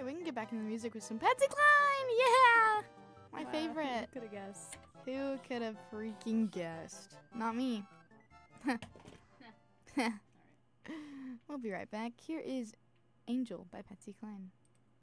Alright, we can get back into the music with some Patsy Cline! Yeah! My favorite. Who could have guessed? Who could have freaking guessed? Not me. We'll be right back. Here is Angel by Patsy Cline.